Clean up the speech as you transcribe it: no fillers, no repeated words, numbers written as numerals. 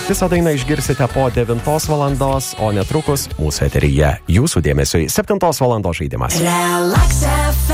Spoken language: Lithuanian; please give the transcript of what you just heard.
Visą dainą išgirsite po 9 valandos, o netrukus mūsų eteryje jūsų dėmesiui 7 valandos žaidimas. Relax FM.